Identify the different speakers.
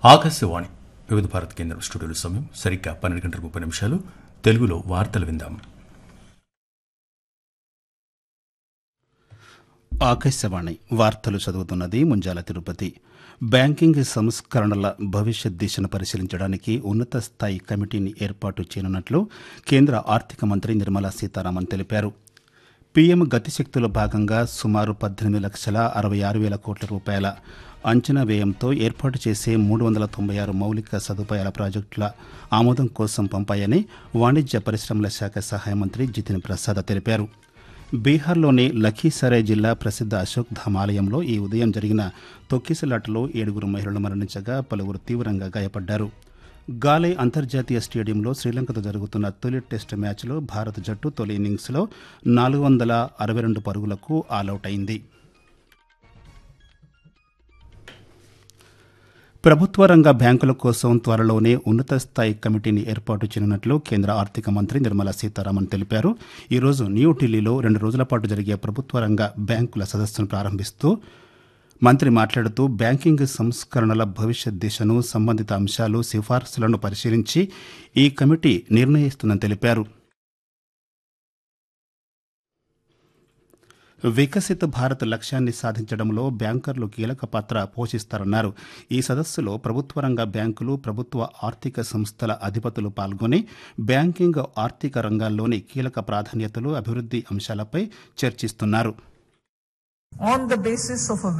Speaker 1: ఆకాశవాణి వివిధ భారత కేంద్రం స్టూడియోలో సమయం సరిగ్గా 12:30 తెలుగులో వార్తలు విందాం.
Speaker 2: ఆకాశవాణి వార్తలు చదువుతున్నది ముంజాల తిరుపతి. బ్యాంకింగ్ సంస్కరణల భవిష్యత్ దిశను పరిశీలించడానికి ఉన్నత స్థాయి కమిటీని ఏర్పాటు చేయనున్నట్లు కేంద్ర ఆర్థిక మంత్రి నిర్మలా సీతారామన్ తెలిపారు. పీఎం గతిశక్తిలో భాగంగా సుమారు 18,66,000 కోట్ల రూపాయల అంచనా వ్యయంతో ఏర్పాటు చేసే 396 మౌలిక సదుపాయాల ప్రాజెక్టుల ఆమోదం కోసం పంపాయని వాణిజ్య పరిశ్రమల శాఖ సహాయ మంత్రి జితిన్ ప్రసాద్ తెలిపారు. బీహార్లోని లఖీసరాయ్ జిల్లా ప్రసిద్ధ అశోక్ ధామ్ ఆలయంలో ఈ ఉదయం జరిగిన తొక్కిసలాటలో 7 మహిళలు మరణించగా పలువురు తీవ్రంగా గాయపడ్డారు. గాలే అంతర్జాతీయ స్టేడియంలో శ్రీలంకతో జరుగుతున్న తొలి టెస్టు మ్యాచ్లో భారత జట్టు తొలి ఇన్నింగ్స్లో 462 పరుగులకు ఆలౌట్ అయింది. ప్రభుత్వ రంగ బ్యాంకుల కోసం త్వరలోనే ఉన్నత స్థాయి కమిటీని ఏర్పాటు చేయనున్నట్లు కేంద్ర ఆర్థిక మంత్రి నిర్మలా సీతారామన్ తెలిపారు. ఈరోజు న్యూఢిల్లీలో 2 రోజుల పాటు జరిగే ప్రభుత్వ రంగ బ్యాంకుల సదస్సును ప్రారంభిస్తూ మంత్రి మాట్లాడుతూ బ్యాంకింగ్ సంస్కరణల భవిష్యత్ దిశను, సంబంధిత అంశాలు, సిఫార్సులను పరిశీలించి ఈ కమిటీ నిర్ణయిస్తుందని తెలిపారు. వికసిత భారత్ లక్ష్యాన్ని సాధించడంలో బ్యాంకర్లు కీలక పాత్ర పోషిస్తారన్నారు. ఈ సదస్సులో ప్రభుత్వ రంగ బ్యాంకులు, ప్రభుత్వ ఆర్థిక సంస్థల అధిపతులు పాల్గొని బ్యాంకింగ్, ఆర్థిక రంగాల్లోని కీలక ప్రాధాన్యతలు, అభివృద్ధి అంశాలపై చర్చిస్తున్నారు.
Speaker 3: On the basis of a